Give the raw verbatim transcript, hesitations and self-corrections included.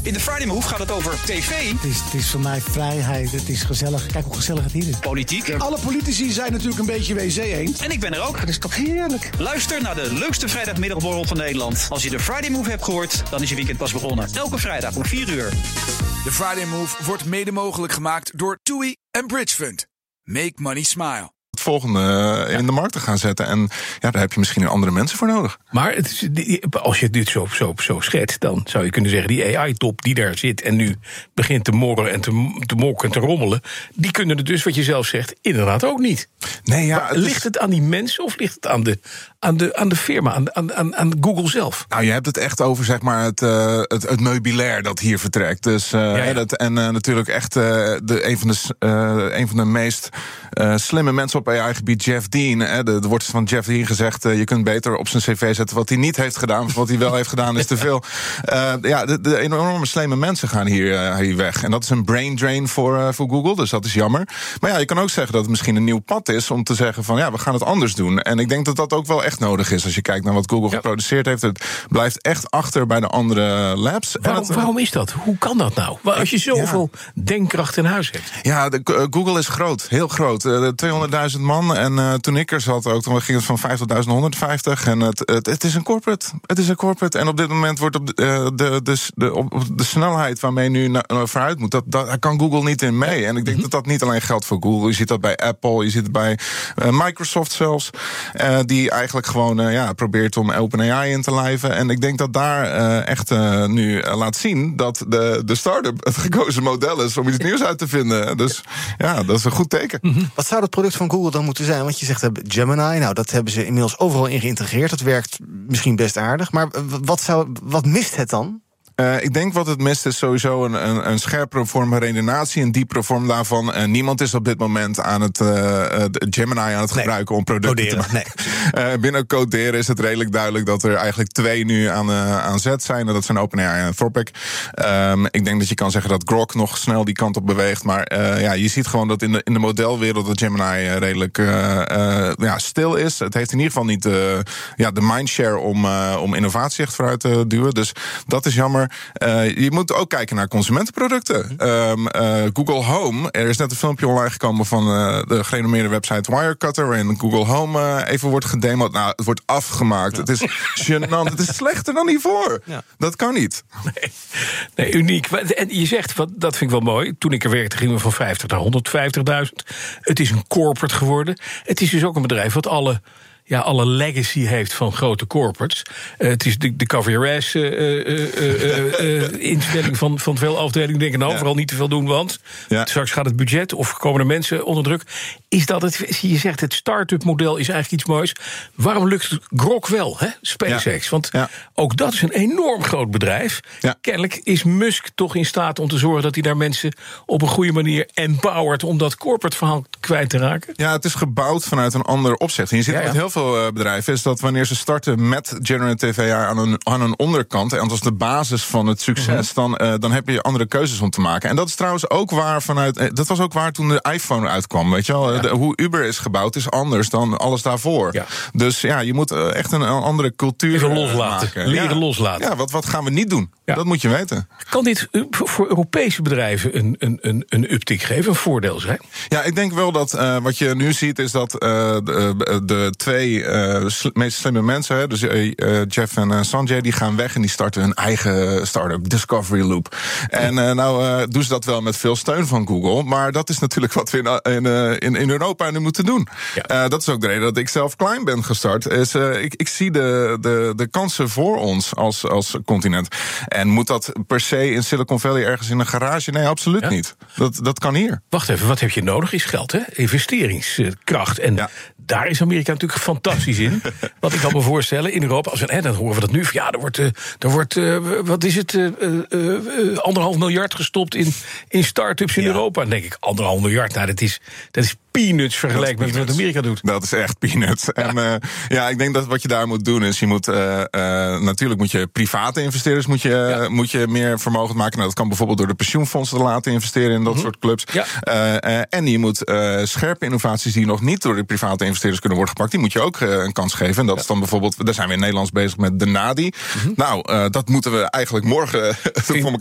In de Friday Move gaat het over tv. Het is, het is voor mij vrijheid, het is gezellig. Kijk hoe gezellig het hier is. Politiek. Alle politici zijn natuurlijk een beetje W C-eend. En ik ben er ook. Het is toch heerlijk. Luister naar de leukste vrijdagmiddagborrel van Nederland. Als je de Friday Move hebt gehoord, dan is je weekend pas begonnen. Elke vrijdag om vier uur. De Friday Move wordt mede mogelijk gemaakt door TUI en Bridge Fund. Make money smile. Het volgende uh, in de markt te gaan zetten. En ja, daar heb je misschien andere mensen voor nodig. Maar het is, die, als je dit zo, zo, zo schetst, dan zou je kunnen zeggen, die A I-top die daar zit en nu begint te morren en te, te mokken en te rommelen, die kunnen het dus, wat je zelf zegt, inderdaad ook niet. Nee, ja, het ligt is... het aan die mensen of ligt het aan de, aan de, aan de firma, aan, aan, aan Google zelf? Nou, je hebt het echt over, zeg maar, het, uh, het, het meubilair dat hier vertrekt. Dus, uh, ja, ja. Dat, en uh, natuurlijk echt uh, de, een, van de, uh, een van de meest uh, slimme mensen op A I-gebied, Jeff Dean. Hè, de, er wordt van Jeff Dean gezegd, uh, je kunt beter op zijn cv zetten wat hij niet heeft gedaan, of wat hij wel heeft gedaan is te veel. Uh, ja, de, de enorme slimme mensen gaan hier, uh, hier weg. En dat is een brain drain voor, uh, voor Google, dus dat is jammer. Maar ja, je kan ook zeggen dat het misschien een nieuw pad is om te zeggen van ja, we gaan het anders doen. En ik denk dat dat ook wel echt nodig is als je kijkt naar wat Google ja. geproduceerd heeft. Het blijft echt achter bij de andere labs. Waarom, en het, waarom is dat? Hoe kan dat nou? Als je zoveel ja. denkkracht in huis hebt. Ja, de, uh, Google is groot, heel groot. Uh, tweehonderdduizend man. En uh, toen ik er zat ook, dan ging het van vijftig tot honderdvijftig. En het, het, het is een corporate. Het is een corporate. En op dit moment wordt op de, uh, de, de, de, op de snelheid waarmee nu na, uh, vooruit moet, dat, dat, daar kan Google niet in mee. En ik denk mm-hmm. dat dat niet alleen geldt voor Google. Je ziet dat bij Apple, je ziet het bij uh, Microsoft zelfs. Uh, die eigenlijk gewoon uh, ja, probeert om OpenAI in te lijven. En ik denk dat daar uh, echt uh, nu uh, laat zien dat de, de start-up het gekozen model is om iets nieuws uit te vinden. Dus ja, dat is een goed teken. Mm-hmm. Wat zou het product van Google dan moeten zijn? Want je zegt Gemini, nou dat hebben ze inmiddels overal in geïntegreerd. Dat werkt misschien best aardig. Maar wat, zou, wat mist het dan? Uh, ik denk wat het mist is sowieso een, een, een scherpere vorm van redenatie, een diepere vorm daarvan. Uh, niemand is op dit moment aan het uh, uh, Gemini aan het gebruiken nee, om producten coderen, te maken. Nee. Uh, binnen coderen is het redelijk duidelijk dat er eigenlijk twee nu aan, uh, aan zet zijn. En dat zijn OpenAI en Anthropic. Um, ik denk dat je kan zeggen dat Grok nog snel die kant op beweegt. Maar uh, ja, je ziet gewoon dat in de, in de modelwereld dat Gemini uh, redelijk uh, uh, ja, stil is. Het heeft in ieder geval niet uh, ja, de mindshare om, uh, om innovatie echt vooruit te duwen. Dus dat is jammer. Uh, je moet ook kijken naar consumentenproducten. Um, uh, Google Home, er is net een filmpje online gekomen van uh, de gerenommeerde website Wirecutter, waarin Google Home uh, even wordt gedemoed. Nou, het wordt afgemaakt. Ja. Het is gênant. Het is slechter dan hiervoor. Ja. Dat kan niet. Nee, nee, uniek. En je zegt, wat, dat vind ik wel mooi. Toen ik er werkte, gingen we van vijftig naar honderdvijftigduizend. Het is een corporate geworden. Het is dus ook een bedrijf wat alle... ja, alle legacy heeft van grote corporates. Uh, het is de, de K V R S uh, uh, uh, uh, instelling van, van veel afdelingen. Denken, nou, ja. vooral niet te veel doen, want ja. straks gaat het budget of komen er mensen onder druk. Is dat het, je zegt, het start-up model is eigenlijk iets moois. Waarom lukt het Grok wel, hè? SpaceX? Ja. Want ja. ook dat is een enorm groot bedrijf. Ja. Kennelijk is Musk toch in staat om te zorgen dat hij daar mensen op een goede manier empowert om dat corporate verhaal kwijt te raken. Ja, het is gebouwd vanuit een ander opzicht. En je ziet ja, ja. met heel veel bedrijven is dat wanneer ze starten met generative A I aan een, aan een onderkant, en dat is de basis van het succes, mm-hmm. dan, uh, dan heb je andere keuzes om te maken. En dat is trouwens ook waar vanuit, uh, dat was ook waar toen de iPhone uitkwam, weet je wel. Ja. De, hoe Uber is gebouwd is anders dan alles daarvoor. Ja. Dus ja, je moet uh, echt een, een andere cultuur Even loslaten. maken. Leren ja. loslaten. Ja, wat, wat gaan we niet doen? Ja. Dat moet je weten. Kan dit voor Europese bedrijven een, een, een, een uptick geven, een voordeel zijn? Ja, ik denk wel dat uh, wat je nu ziet is dat uh, de, de twee uh, sl- meest slimme mensen, hè, dus uh, Jeff en uh, Sanjay, die gaan weg en die starten hun eigen start-up, Discovery Loop. En uh, nou uh, doen ze dat wel met veel steun van Google, maar dat is natuurlijk wat we in, in, uh, in, in Europa nu moeten doen. Ja. Uh, dat is ook de reden dat ik zelf klein ben gestart. Is, uh, ik, ik zie de, de, de kansen voor ons als, als continent. En moet dat per se in Silicon Valley ergens in een garage? Nee, absoluut ja. niet. Dat, dat kan hier. Wacht even, wat heb je nodig? Is geld, hè? Investeringskracht. En ja. daar is Amerika natuurlijk fantastisch in. Wat ik kan me voorstellen, in Europa, als een, hè, dan horen we dat nu. Ja, er wordt, er wordt uh, wat is het, uh, uh, uh, anderhalf miljard gestopt in, in start-ups in ja. Europa. En dan denk ik, anderhalf miljard, nou, dat is, dat is peanuts vergeleken met wat Amerika doet. Dat is echt peanuts. Ja. En uh, ja, ik denk dat wat je daar moet doen is, je moet, uh, uh, natuurlijk moet je private investeerders moet je, ja. uh, moet je meer vermogen maken. Nou, dat kan bijvoorbeeld door de pensioenfondsen te laten investeren in dat mm-hmm. soort clubs. Ja. Uh, uh, en je moet uh, scherpe innovaties die nog niet door de private investeerders kunnen worden gepakt, die moet je ook uh, een kans geven. En dat ja. is dan bijvoorbeeld, daar zijn we in Nederland bezig met de Nadi. Mm-hmm. Nou, uh, dat moeten we eigenlijk morgen voor elkaar